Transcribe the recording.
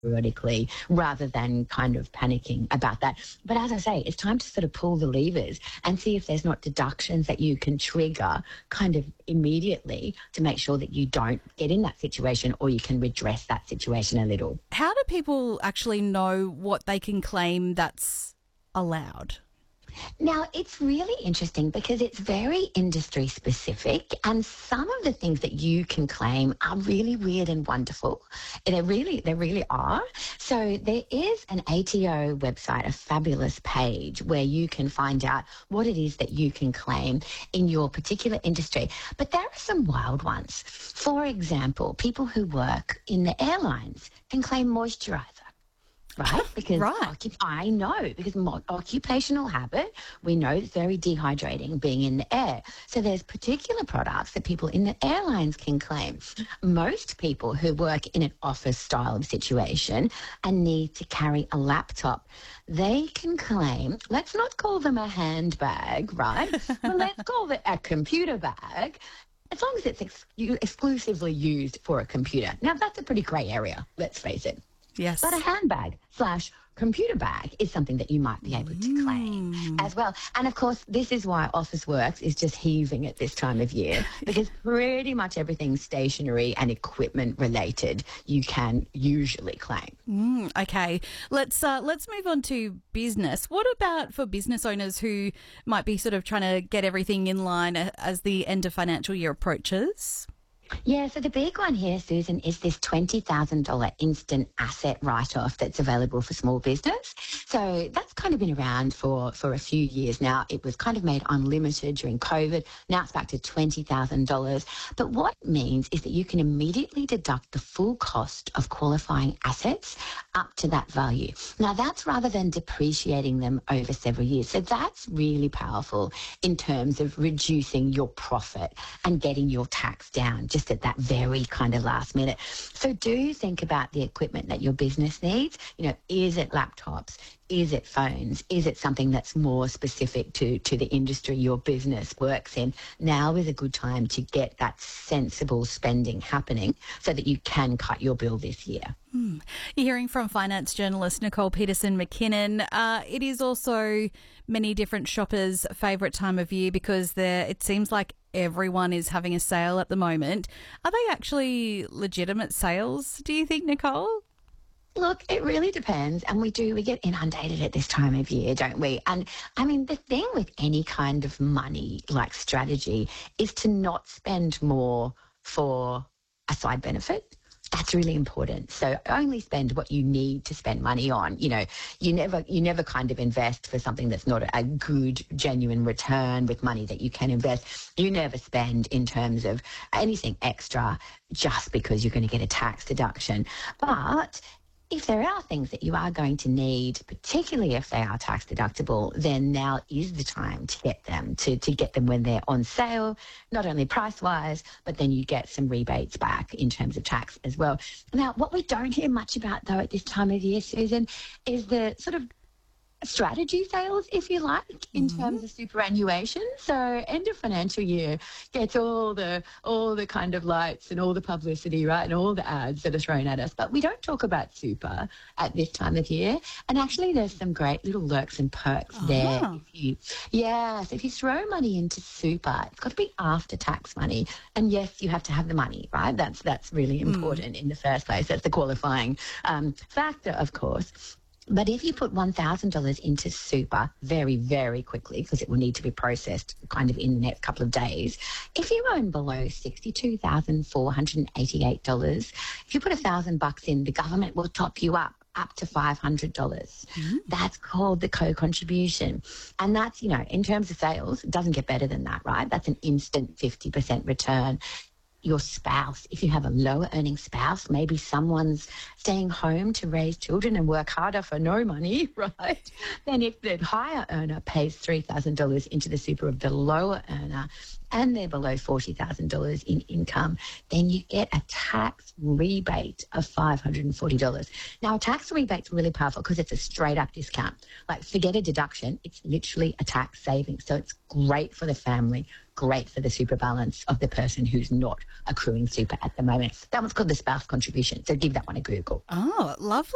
periodically rather than kind of panicking about that. But as I say, it's time to sort of pull the levers and see if there's not deductions that you can trigger kind of immediately to make sure that you don't get in that situation, or you can redress that situation a little. How do people actually know what they can claim that's allowed? Now, it's really interesting because it's very industry specific, and some of the things that you can claim are really weird and wonderful. They really are. So there is an ATO website, a fabulous page where you can find out what it is that you can claim in your particular industry. But there are some wild ones. For example, people who work in the airlines can claim moisturiser. Right? Because I know, because occupational habit, we know it's very dehydrating being in the air. So there's particular products that people in the airlines can claim. Most people who work in an office style of situation and need to carry a laptop, they can claim, let's not call them a handbag, right? But let's call it a computer bag, as long as it's exclusively used for a computer. Now, that's a pretty grey area, let's face it. Yes. But a handbag / computer bag is something that you might be able to claim as well. And, of course, this is why Officeworks is just heaving at this time of year, because pretty much everything stationery and equipment related you can usually claim. Okay. Let's move on to business. What about for business owners who might be sort of trying to get everything in line as the end of financial year approaches? Yeah, so the big one here, Susan, is this $20,000 instant asset write-off that's available for small business. So that's kind of been around for a few years now. It was kind of made unlimited during COVID. Now it's back to $20,000. But what it means is that you can immediately deduct the full cost of qualifying assets up to that value. Now, that's rather than depreciating them over several years. So that's really powerful in terms of reducing your profit and getting your tax down just at that very kind of last minute. So do think about the equipment that your business needs. You know, is it laptops? Is it phones? Is it something that's more specific to the industry your business works in? Now is a good time to get that sensible spending happening so that you can cut your bill this year. You're hearing from finance journalist Nicole Peterson-McKinnon. It is also many different shoppers' favourite time of year because it seems like everyone is having a sale at the moment. Are they actually legitimate sales, do you think, Nicole? Look, it really depends, and we get inundated at this time of year, don't we? And I mean, the thing with any kind of money like strategy is to not spend more for a side benefit. That's really important. So only spend what you need to spend money on. You know, you never kind of invest for something that's not a good, genuine return with money that you can invest. You never spend in terms of anything extra just because you're going to get a tax deduction. But if there are things that you are going to need, particularly if they are tax deductible, then now is the time to get them, to get them when they're on sale, not only price-wise, but then you get some rebates back in terms of tax as well. Now, what we don't hear much about, though, at this time of year, Susan, is the sort of strategy sales, if you like, in terms of superannuation. So end of financial year gets all the kind of lights and all the publicity, right, and all the ads that are thrown at us. But we don't talk about super at this time of year. And actually there's some great little lurks and perks there. So if you throw money into super, it's got to be after tax money. And yes, you have to have the money, right? That's really important in the first place. That's the qualifying factor, of course. But if you put $1,000 into super very, very quickly, because it will need to be processed kind of in the next couple of days, if you earn below $62,488, if you put $1,000 in, the government will top you up to $500. That's called the co-contribution. And that's, you know, in terms of sales, it doesn't get better than that, right? That's an instant 50% return. Your spouse, if you have a lower earning spouse, maybe someone's staying home to raise children and work harder for no money, right? Then if the higher earner pays $3,000 into the super of the lower earner and they're below $40,000 in income, then you get a tax rebate of $540. Now, a tax rebate's really powerful because it's a straight up discount. Like, forget a deduction, it's literally a tax saving. So it's great for the family, great for the super balance of the person who's not accruing super at the moment. That one's called the spouse contribution. So give that one a Google. Oh, lovely.